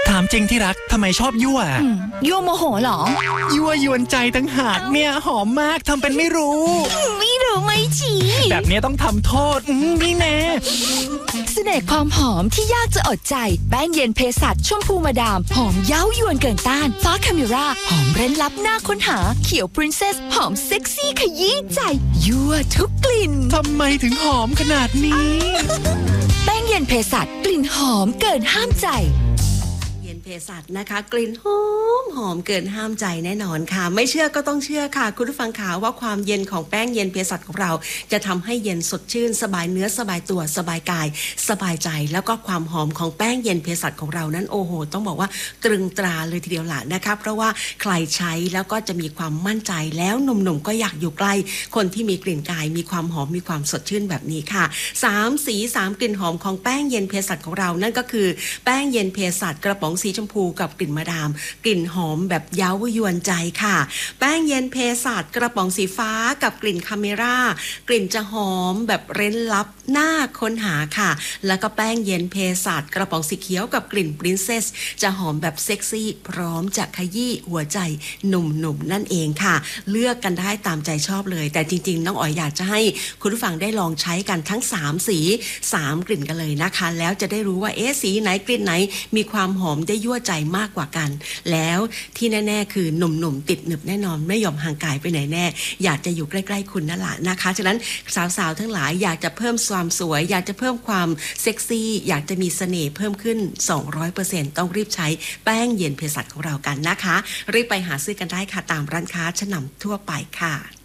ถามจริงที่รักทำไมชอบยั่วยั่วโมโหเหรอยั่วยวนใจตั้งหากเนี่ยหอมมากทำเป็นไม่รู้ไม่รู้ไม่จีแบบนี้ต้องทำโทษนี่แน่เสน่ห์ความหอมที่ยากจะอดใจแป้งเย็นเพสัชชมพูมาดามหอมเย้ายวนเกินต้านฟ้าคาเมราหอมเร้นลับน่าค้นหาเขียวปรินเซสหอมเซ็กซี่ขยี้ใจยั่วทุกกลิ่นทำไมถึงหอมขนาดนี้แป้งเย็นเพสัชกลิ่นหอมเกินห้ามใจเภสัชนะคะกลิ่นหอมเกินห้ามใจแน่นอนค่ะไม่เชื่อก็ต้องเชื่อค่ะคุณผู้ฟังขาว่าความเย็นของแป้งเย็นเภสัชของเราจะทำให้เย็นสดชื่นสบายเนื้อสบายตัวสบายกายสบายใจแล้วก็ความหอมของแป้งเย็นเภสัชของเรานั้นโอ้โหต้องบอกว่าตรึงตราเลยทีเดียวล่ะนะคะเพราะว่าใครใช้แล้วก็จะมีความมั่นใจแล้วหนุ่มๆก็อยากอยู่ใกล้คนที่มีกลิ่นกายมีความหอมมีความสดชื่นแบบนี้ค่ะ3สี3กลิ่นหอมของแป้งเย็นเภสัชของเรานั่นก็คือแป้งเย็นเภสัชกระป๋องสีชมพูกับกลิ่นมาดามกลิ่นหอมแบบเย้ายวนใจค่ะแป้งเย็นเภสัชกระป๋องสีฟ้ากับกลิ่นคาเมรากลิ่นจะหอมแบบเร้นลับน่าค้นหาค่ะแล้วก็แป้งเย็นเภสัชกระป๋องสีเขียวกับกลิ่นปรินเซสจะหอมแบบเซ็กซี่พร้อมจะขยี้หัวใจหนุ่มๆนั่นเองค่ะเลือกกันได้ตามใจชอบเลยแต่จริงๆน้องอ๋อยอยากจะให้คุณผู้ฟังได้ลองใช้กันทั้ง3สี3กลิ่นกันเลยนะคะแล้วจะได้รู้ว่าสีไหนกลิ่นไหนมีความหอมได้ยั่วใจมากกว่ากันแล้วที่แน่ๆคือหนุ่มๆติดหนึบแน่นอนไม่ยอมห่างกายไปไหนแน่อยากจะอยู่ใกล้ๆคุณนั่นแหละนะคะฉะนั้นสาวๆทั้งหลายอยากจะเพิ่มความสวยอยากจะเพิ่มความเซ็กซี่อยากจะมีเสน่ห์เพิ่มขึ้น 200% ต้องรีบใช้แป้งเย็นเภสัชของเรากันนะคะรีบไปหาซื้อกันได้ค่ะตามร้านค้าชั้นนำทั่วไปค่ะ